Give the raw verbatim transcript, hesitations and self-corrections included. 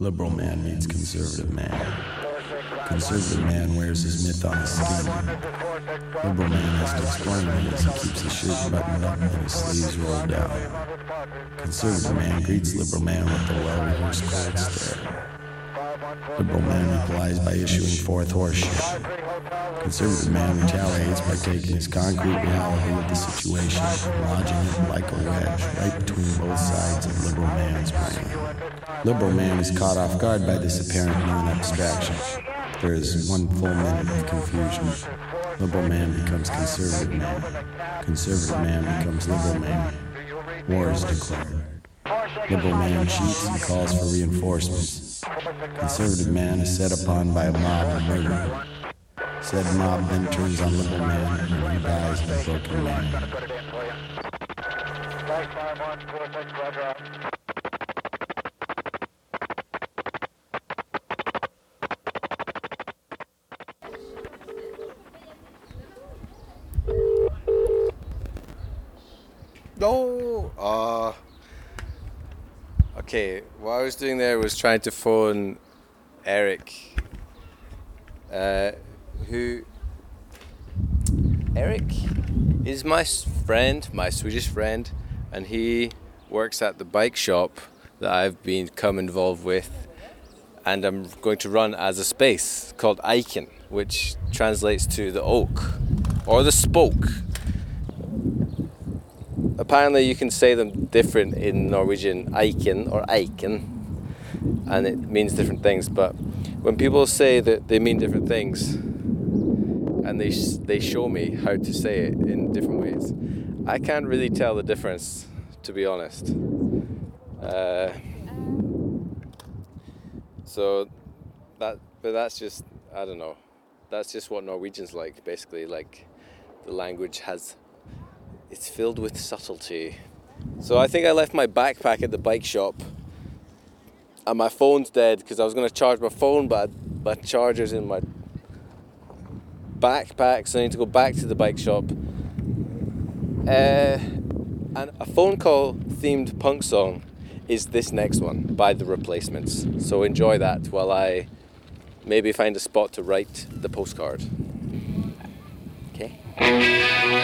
Liberal man meets conservative man. Conservative man wears his myth on his skin. Liberal man has to explain his. He keeps his shirt buttoned up and his sleeves rolled down. Conservative man greets liberal man with a well-rehearsed cold stare. Liberal man replies by issuing forth horseshit. Conservative man retaliates by taking his concrete reality of the situation and lodging it like a wedge right between both sides of liberal man's brain. Liberal man is caught off guard by this apparent non-abstraction. There is one full minute of confusion. Liberal man becomes conservative man. Conservative man becomes liberal man. War is declared. Liberal man cheats and calls for reinforcements. Conservative man is set upon by a mob and murdered. Said mob then turns on liberal man and he dies a broken man. No! Uh, okay, what I was doing there was trying to phone Eric. Uh, who... Eric is my friend, my Swedish friend, and he works at the bike shop that I've become involved with, and I'm going to run as a space called Eiken, which translates to the oak, or the spoke. Apparently you can say them different in Norwegian, Eiken or Eiken, and it means different things, but when people say that they mean different things, and they sh- they show me how to say it in different ways, I can't really tell the difference, to be honest. Uh, so, that, but that's just, I don't know, that's just what Norwegian's like, basically, like, the language has... It's filled with subtlety. So I think I left my backpack at the bike shop, and my phone's dead because I was going to charge my phone, but my charger's in my backpack, so I need to go back to the bike shop. Uh, and a phone call themed punk song is this next one by The Replacements. So enjoy that while I maybe find a spot to write the postcard. Okay.